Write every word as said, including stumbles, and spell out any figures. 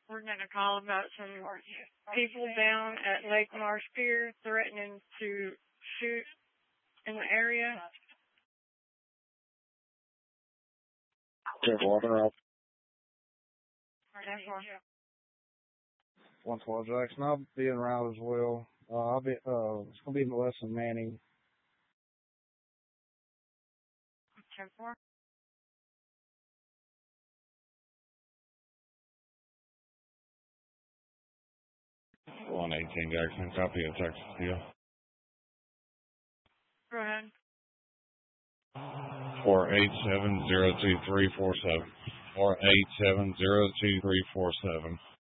We're going to call about some people down at Lake Marsh Pier threatening to shoot in the area. ten four, they're up. ten four. one twelve Jackson, I'll be en route as well. Uh, I'll be, uh, it's going to be less than Manning. ten four. one eighteen Jackson, copy of Texas Steel. Go ahead. four eight seven zero two three four seven. four eight seven zero two three four seven.